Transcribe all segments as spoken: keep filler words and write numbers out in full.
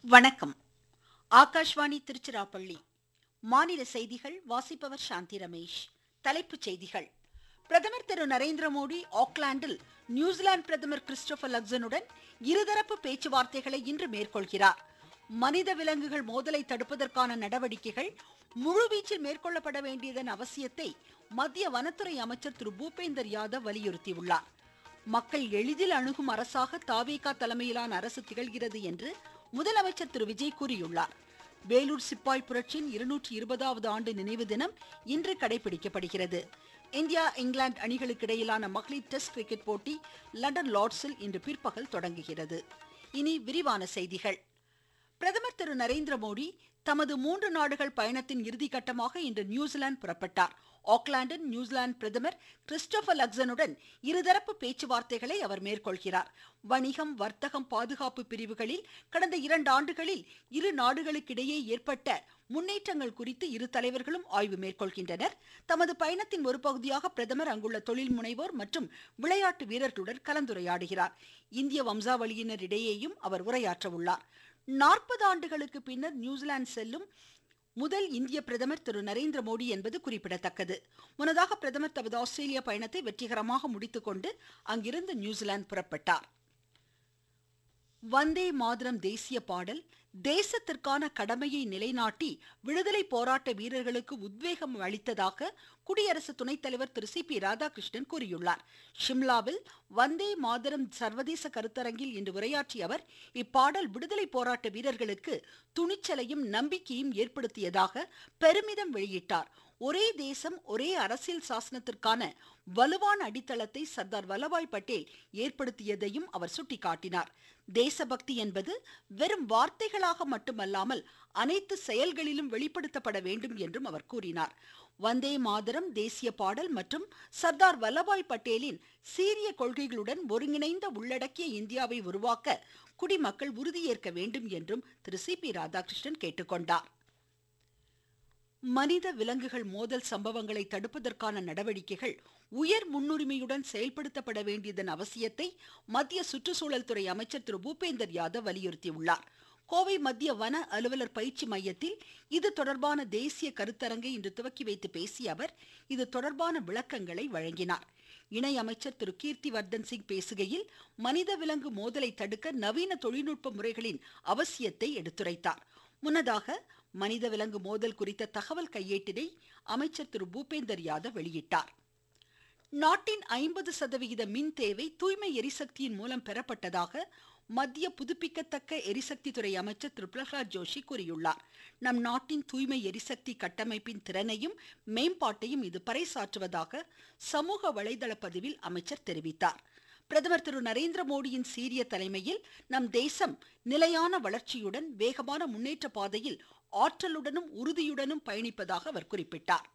வணக்கம். ஆகாஷ்வாணி திருச்சிராப்பள்ளி. மாநில செய்திகள் வாசிப்பவர் சாந்தி ரமேஷ். தலைப்புச் செய்திகள். பிரதமர் திரு நரேந்திர மோடி ஆக்லாந்தில் நியூசிலாந்து பிரதமர் கிறிஸ்டோபர் லக்சனுடன் இருதரப்பு பேச்சுவார்த்தைகளை இன்று மேற்கொள்கிறார். மனித விலங்குகள் மோதலை தடுப்பதற்கான நடவடிக்கைகள் முழுவீச்சில் மேற்கொள்ளப்பட வேண்டியதன் அவசியத்தை மத்திய வனத்துறை அமைச்சர் திரு பூபேந்தர் யாதவ் வலியுறுத்தியுள்ளார். மக்கள் எளிதில் அணுகும் அரசாக தாவேகா தலைமையிலான அரசு திகழ்கிறது என்று முதலமைச்சர் திரு விஜய் கூறியுள்ளார். வேலூர் சிப்பாய் புரட்சியின் இருநூற்றி இருபதாவது ஆண்டு நினைவு தினம் இன்று கடைபிடிக்கப்படுகிறது. இந்தியா இங்கிலாந்து அணிகளுக்கு இடையிலான மகளிர் டெஸ்ட் கிரிக்கெட் போட்டி லண்டன் லார்ட்ஸில் இன்று பிற்பகல் தொடங்குகிறது. இனி விரிவான செய்திகள். பிரதமர் திரு நரேந்திர மோடி தமது மூன்று நாடுகள் பயணத்தின் இறுதிக்கட்டமாக இன்று நியூசிலாந்து புறப்பட்டார். ஆக்லாந்தில் நியூசிலாந்து பிரதமர் கிறிஸ்டோபர் லக்சனுடன் இருதரப்பு பேச்சுவார்த்தைகளை அவர் மேற்கொள்கிறார். வணிகம், வர்த்தகம், பாதுகாப்பு பிரிவுகளில் கடந்த இரண்டு ஆண்டுகளில் இரு நாடுகளுக்கிடையே ஏற்பட்ட முன்னேற்றங்கள் குறித்து இரு தலைவர்களும் ஆய்வு மேற்கொள்கின்றனர். தமது பயணத்தின் ஒரு பகுதியாக பிரதமர் அங்குள்ள தொழில் முனைவோர் மற்றும் விளையாட்டு வீரர்களுடன் கலந்துரையாடுகிறார். இந்திய வம்சாவளியினர் இடையேயும் அவர் உரையாற்ற உள்ளார். நாற்பது ஆண்டுகளுக்கு பின்னர் நியூசிலாந்து செல்லும் முதல் இந்திய பிரதமர் திரு நரேந்திர மோடி என்பது குறிப்பிடத்தக்கது. முன்னதாக பிரதமர் தமது ஆஸ்திரேலியா பயணத்தை வெற்றிகரமாக முடித்துக்கொண்டு அங்கிருந்து நியூசிலாந்து புறப்பட்டார். வந்தே மாதரம் தேசிய பாடல் தேசத்திற்கான கடமையை நிலைநாட்டி விடுதலை போராட்ட வீரர்களுக்கு உத்வேகம் அளித்ததாக குடியரசு துணைத் தலைவர் திரு சி பி ராதாகிருஷ்ணன் கூறியுள்ளார். ஷிம்லாவில் வந்தே மாதரம் சர்வதேச கருத்தரங்கில் இன்று உரையாற்றிய அவர், இப்பாடல் விடுதலை போராட்ட வீரர்களுக்கு துணிச்சலையும் நம்பிக்கையும் ஏற்படுத்தியதாக பெருமிதம் வெளியிட்டார். ஒரே தேசம் ஒரே அரசியல் சாசனத்திற்கான வலுவான அடித்தளத்தை சர்தார் வல்லபாய் பட்டேல் ஏற்படுத்தியதையும் அவர் சுட்டிக்காட்டினார். தேசபக்தி என்பது வெறும் வார்த்தைகளாக மட்டுமல்லாமல் அனைத்து செயல்களிலும் வெளிப்படுத்தப்பட வேண்டும் என்றும் அவர் கூறினார். வந்தே மாதரம் தேசிய பாடல் மற்றும் சர்தார் வல்லபாய் பட்டேலின் சீரிய கொள்கைகளுடன் ஒருங்கிணைந்த உள்ளடக்கிய இந்தியாவை உருவாக்க குடிமக்கள் உறுதியேற்க வேண்டும் என்றும் திரு சி பி ராதாகிருஷ்ணன் கேட்டுக்கொண்டார். மனித விலங்குகள் மோதல் சம்பவங்களை தடுப்பதற்கான நடவடிக்கைகள் உயர் முன்னுரிமையுடன் செயல்படுத்தப்பட வேண்டியதன் அவசியத்தை மத்திய சுற்றுச்சூழல் துறை அமைச்சர் திரு பூபேந்தர் யாதவ் வலியுறுத்தியுள்ளார். கோவை மத்திய வன அலுவலர் பயிற்சி மையத்தில் இது தொடர்பான தேசிய கருத்தரங்கை இன்று துவக்கி வைத்து பேசிய அவர் இது தொடர்பான விளக்கங்களை வழங்கினார். இணை அமைச்சர் திரு கீர்த்தி வர்தன் சிங் பேசுகையில் மனித விலங்கு மோதலை தடுக்க நவீன தொழில்நுட்ப முறைகளின் அவசியத்தை எடுத்துரைத்தார். முன்னதாக மனித விலங்கு மோதல் குறித்த தகவல் கையேட்டினை அமைச்சர் திரு பூபேந்தர் யாதவ் வெளியிட்டார். நாட்டின் ஐம்பது சதவிகித மின் தேவை தூய்மை எரிசக்தியின் மூலம் பெறப்பட்டதாக மத்திய புதுப்பிக்கத்தக்க எரிசக்தி துறை அமைச்சர் திரு பிரகலாத் ஜோஷி கூறியுள்ளார். நம் நாட்டின் தூய்மை எரிசக்தி கட்டமைப்பின் திறனையும் மேம்பாட்டையும் இது பறைசாற்றுவதாக சமூக வலைதள பதிவில் அமைச்சர் தெரிவித்தார். பிரதமர் திரு நரேந்திர மோடியின் சீரிய தலைமையில் நம் தேசம் நிலையான வளர்ச்சியுடன் வேகமான முன்னேற்ற பாதையில் ஆற்றலுடனும் உறுதியுடனும் பயணிப்பதாக அவர் குறிப்பிட்டார்.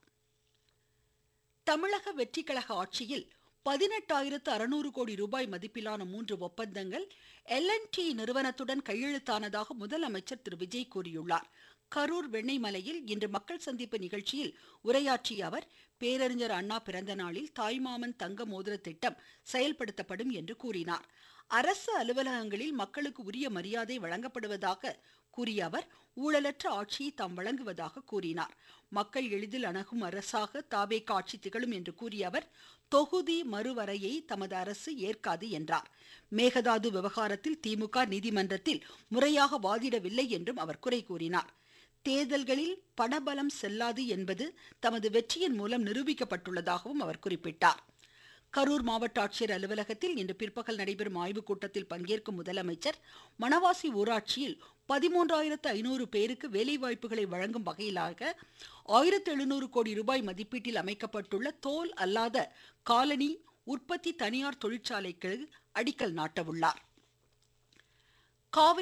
தமிழக வெற்றி கழக ஆட்சியில் பதினெட்டாயிரத்து அறுநூறு கோடி ரூபாய் மதிப்பிலான மூன்று ஒப்பந்தங்கள் எல் அண்ட் டி நிறுவனத்துடன் கையெழுத்தானதாக முதலமைச்சர் திரு விஜய் கூறியுள்ளார். கரூர் வெண்ணெய்மலையில் இன்று மக்கள் சந்திப்பு நிகழ்ச்சியில் உரையாற்றிய அவர், பேரறிஞர் அண்ணா பிறந்த நாளில் தாய்மாமன் தங்க மோதிர திட்டம் செயல்படுத்தப்படும் என்று கூறினார். அரசு அலுவலகங்களில் மக்களுக்கு உரிய மரியாதை வழங்கப்படுவதாக கூறிய அவர், ஊழலற்ற ஆட்சியை தாம் வழங்குவதாக கூறினார். மக்கள் எளிதில் அணுகும் அரசாக தாவேகா ஆட்சி திகழும் என்று கூறிய அவர், தொகுதி மறுவரையை தமது அரசு ஏற்காது என்றார். மேகதாது விவகாரத்தில் திமுக நீதிமன்றத்தில் முறையாக வாதிடவில்லை என்றும் அவர் குறை கூறினார். தேர்தல்களில் பணபலம் செல்லாது என்பது தமது வெற்றியின் மூலம் நிரூபிக்கப்பட்டுள்ளதாகவும் அவர் குறிப்பிட்டார். கரூர் மாவட்ட ஆட்சியர் அலுவலகத்தில் இன்று பிற்பகல் நடைபெறும் ஆய்வுக் கூட்டத்தில் பங்கேற்கும் முதலமைச்சர் மணவாசி ஊராட்சியில் பதிமூன்றாயிரத்து ஐநூறு பேருக்கு வேலைவாய்ப்புகளை வழங்கும் வகையிலாக ஆயிரத்து எழுநூறு கோடி ரூபாய் மதிப்பீட்டில் அமைக்கப்பட்டுள்ள தோல் அல்லாத காலனி உற்பத்தி தனியார் தொழிற்சாலைக்கு அடிக்கல் நாட்டவுள்ளார். காவிரி